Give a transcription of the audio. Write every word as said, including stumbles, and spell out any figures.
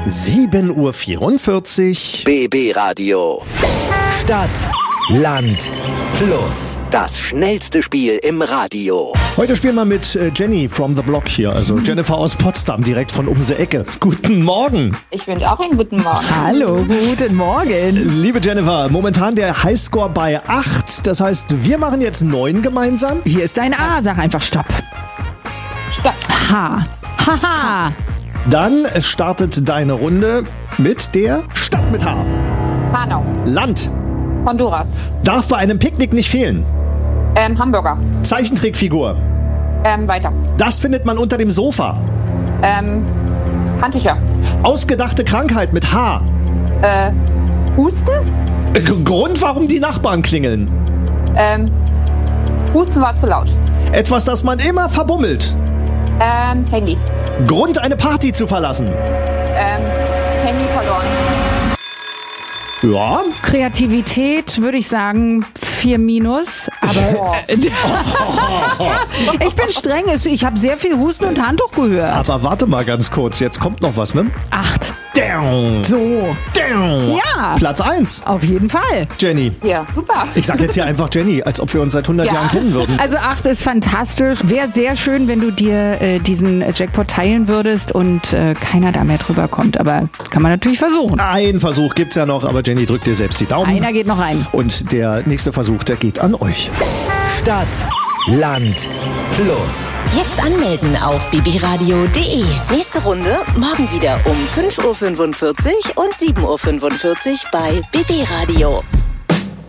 sieben Uhr vierundvierzig. B B Radio. Stadt, Land, Plus. Das schnellste Spiel im Radio. Heute spielen wir mit äh, Jenny from the Block hier, also Jennifer aus Potsdam, direkt von um die Ecke. Guten Morgen. Ich wünsche auch einen guten Morgen. Hallo, guten Morgen. Liebe Jennifer, momentan der Highscore bei acht. Das heißt, wir machen jetzt neun gemeinsam. Hier ist dein A, sag einfach Stopp. Stopp. H. Haha. Dann startet deine Runde mit der Stadt mit H. Hanau. Land. Honduras. Darf bei einem Picknick nicht fehlen. Ähm, Hamburger. Zeichentrickfigur. Ähm, weiter. Das findet man unter dem Sofa. Ähm, Handtücher. Ausgedachte Krankheit mit H. Äh, Husten? G- Grund, warum die Nachbarn klingeln. Ähm, Husten war zu laut. Etwas, das man immer verbummelt. Ähm, Handy. Grund, eine Party zu verlassen. Ähm, Handy verloren. Ja. Kreativität würde ich sagen vier minus, aber ich bin streng, ich habe sehr viel Husten und Handtuch gehört. Aber warte mal ganz kurz, jetzt kommt noch was, ne? Acht. Down. So. Down. Ja. Platz eins. Auf jeden Fall. Jenny. Ja, super. Ich sag jetzt hier einfach Jenny, als ob wir uns seit hundert Ja. Jahren kennen würden. Also acht ist fantastisch. Wäre sehr schön, wenn du dir äh, diesen Jackpot teilen würdest und äh, keiner da mehr drüber kommt. Aber kann man natürlich versuchen. Ein Versuch gibt's ja noch, aber Jenny drückt dir selbst die Daumen. Einer geht noch rein. Und der nächste Versuch, der geht an euch. Stadt, Land, Plus. Jetzt anmelden auf b b radio punkt d e. Nächste Runde morgen wieder um fünf Uhr fünfundvierzig und sieben Uhr fünfundvierzig bei B B Radio.